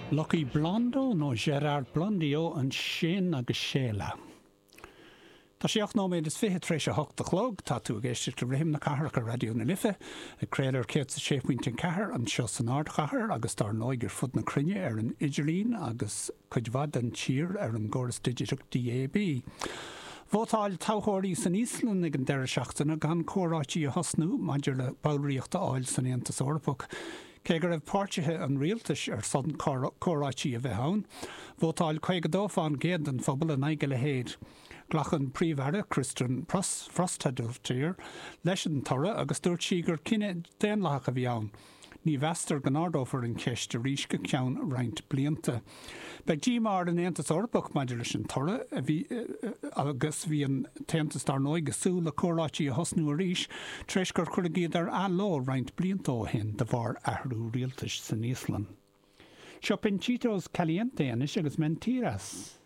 Lucky Blondo nó Gerard Blondio an sin agus séla. Tá séocht nóméid is fihe trééis a hocht a chlog, tá tú géiste go réim na cahar go radio na life, a créidir céit sa séfuintin cahar an seo san ard cahar agus tar nóigur fud na crinne an Idirlín agus chuidvad an tír an Goras Digital DAB. Bhótáil táthóirí san Ísland ag an deire seachtainna gan córáití a hosnú maidir le báilríochta áil san Aontas Eorpach. Cé go raibh páirtithe an rialtas ar san córáití a bheith ann, bhótáil chuig go dófáin géad an phobal an aige le héad. Glachan príomhheire Christian Frostadiltír leis an tora agus dúirt sí gur cinenne déanlacha a bhí ann. Ní bheastar gan ardófar an ceist a ríis go ceann roinnt blianta. Beag dí mar an Aontas Eorpach maidir leis an tora agus bhí an Taontas dar nóid go súla córáití a hosnú a ríis, treis gur chuirgéad ar aló roinnt blianta ó hin de bhar ahrú rialtas san Ísland. Seo Pinchitos Caliente anis agus Mentiras.